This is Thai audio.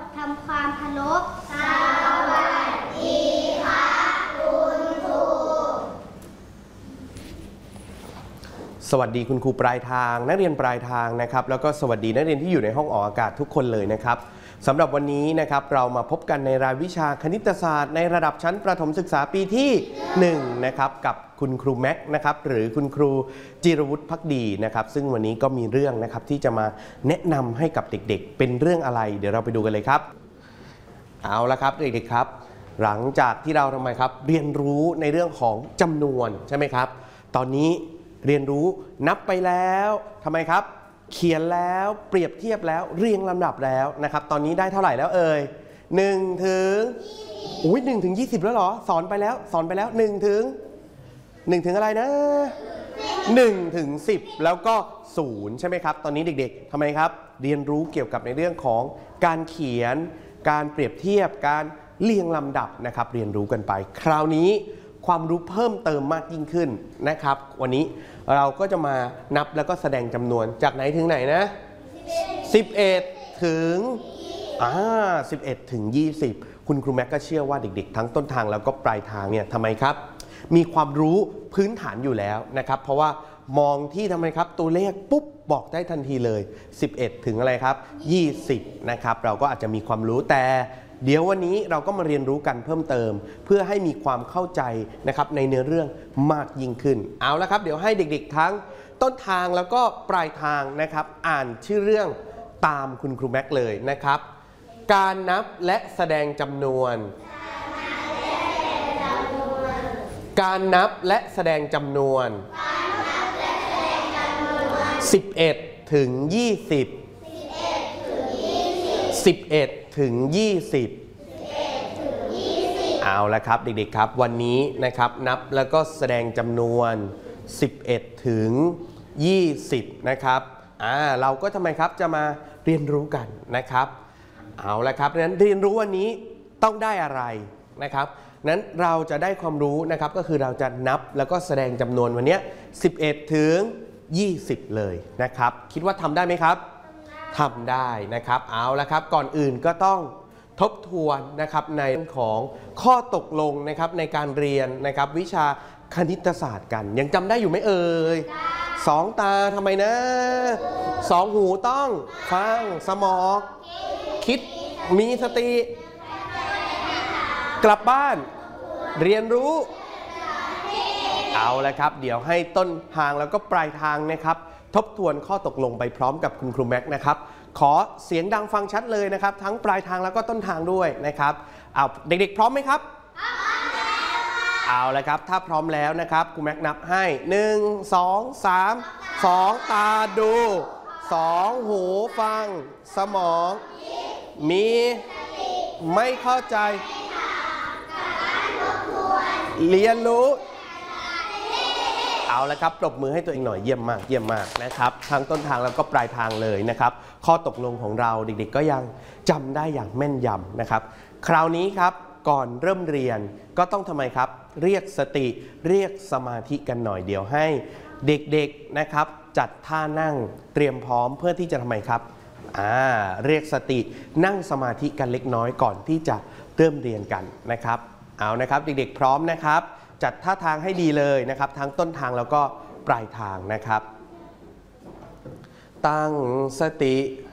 ทำความเคารพสวัสดีค่ะคุณครูสวัสดีคุณครูปลายทางนักเรียนปลายทางนะครับแล้วก็สวัสดีนักเรียนที่อยู่ในห้องออกอากาศทุกคนเลยนะครับสำหรับวันนี้นะครับเรามาพบกันในรายวิชาคณิตศาสตร์ในระดับชั้นประถมศึกษาปีที่1นะครับกับคุณครูแม็กนะครับหรือคุณครูจิรวุฒิภักดีนะครับซึ่งวันนี้ก็มีเรื่องนะครับที่จะมาแนะนำให้กับเด็กๆเป็นเรื่องอะไรเดี๋ยวเราไปดูกันเลยครับเอาละครับเด็กๆครับหลังจากที่เราทำไมครับเรียนรู้ในเรื่องของจำนวนใช่ไหมครับตอนนี้เรียนรู้นับไปแล้วทำไมครับเขียนแล้วเปรียบเทียบแล้วเรียงลำดับแล้วนะครับตอนนี้ได้เท่าไหร่แล้วเอ่ย1 ถึง1 ถึง 20แล้วเหรอสอนไปแล้ว1 ถึงอะไรนะ1 ถึง 10แล้วก็0ใช่ไหมครับตอนนี้เด็กๆทำไมครับเรียนรู้เกี่ยวกับในเรื่องของการเขียนการเปรียบเทียบการเรียงลำดับนะครับเรียนรู้กันไปคราวนี้ความรู้เพิ่มเติมมากยิ่งขึ้นนะครับวันนี้เราก็จะมานับแล้วก็แสดงจำนวนจากไหนถึงไหนนะ11 ถึง11 ถึง 20คุณครูแม็กก็เชื่อว่าเด็กๆทั้งต้นทางแล้วก็ปลายทางเนี่ยทำไมครับมีความรู้พื้นฐานอยู่แล้วนะครับเพราะว่ามองที่ทำไมครับตัวเลขปุ๊บบอกได้ทันทีเลย11 ถึงอะไรครับ20นะครับเราก็อาจจะมีความรู้แต่เดี๋ยววันนี้เราก็มาเรียนรู้กันเพิ่มเติมเพื่อให้มีความเข้าใจนะครับในเนื้อเรื่องมากยิ่งขึ้นเอาละครับเดี๋ยวให้เด็กๆทั้งต้นทางแล้วก็ปลายทางนะครับอ่านชื่อเรื่องตามคุณครูแม็กเลยนะครับการนับและแสดงจำนวนการนับและแสดงจำนวน11 ถึง 20 11 ถึง 20เอาละครับเด็กๆครับวันนี้นะครับนับแล้วก็แสดงจำนวน11 ถึง 20นะครับเราก็ทำไมครับจะมาเรียนรู้กันนะครับเอาละครับนั้นเรียนรู้วันนี้ต้องได้อะไรนะครับนั้นเราจะได้ความรู้นะครับก็คือเราจะนับแล้วก็แสดงจำนวนวันนี้11 ถึง 20เลยนะครับคิดว่าทำได้ไหมครับทำได้นะครับเอาละครับก่อนอื่นก็ต้องทบทวนนะครับในเรื่องของข้อตกลงนะครับในการเรียนนะครับวิชาคณิตศาสตร์กันยังจำได้อยู่ไหมเอ่ย2 ตาทำไมนะ2 หูต้องฟังสมองคิดมีสติกลับบ้านเรียนรู้เอาละครับเดี๋ยวให้ต้นทางแล้วก็ปลายทางนะครับทบทวนข้อตกลงไปพร้อมกับคุณครูแม็กนะครับขอเสียงดังฟังชัดเลยนะครับทั้งปลายทางแล้วก็ต้นทางด้วยนะครับเอาเด็กๆพร้อมไหมครับเอาละครับถ้าพร้อมแล้วนะครับครูแม็กนับให้1 2 3 2 ตาดู2 หูฟังสมองมีไม่เข้าใจเรียนรู้เอาละครับปรบมือให้ตัวเองหน่อยเยี่ยมมากนะครับทั้งต้นทางแล้วก็ปลายทางเลยนะครับข้อตกลงของเราเด็กๆก็ยังจำได้อย่างแม่นยำนะครับคราวนี้ครับก่อนเริ่มเรียนก็ต้องทำไมครับเรียกสติเรียกสมาธิกันหน่อยเดี๋ยวให้เด็กๆนะครับจัดท่านั่งเตรียมพร้อมเพื่อที่จะทำไมครับเรียกสตินั่งสมาธิกันเล็กน้อยก่อนที่จะเริ่มเรียนกันนะครับเอานะครับเด็กๆพร้อมนะครับจัดท่าทางให้ดีเลยนะครับทั้งต้นทางแล้วก็ปลายทางนะครับตั้งสติ